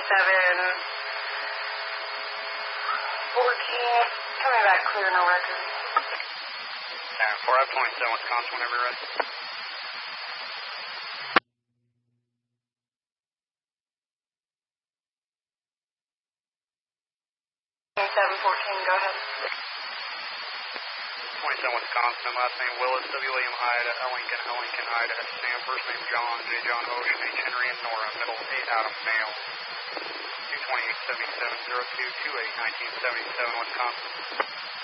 Coming back clear, no record. 427 Wisconsin, whenever you're ready. 714, go ahead. 27 Wisconsin, last name Willis, W. William Ida, Lincoln Ida, Sam, first name John, J. John Ocean, H. Henry and Nora, middle 8 Adam, male. 22877 0228 1977 Wisconsin.